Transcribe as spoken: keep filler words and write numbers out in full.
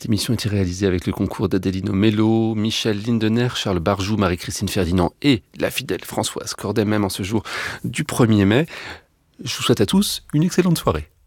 Cette émission a été réalisée avec le concours d'Adelino Mello, Michel Lindener, Charles Barjou, Marie-Christine Ferdinand et la fidèle Françoise Cordet, même en ce jour du premier mai. Je vous souhaite à tous une excellente soirée.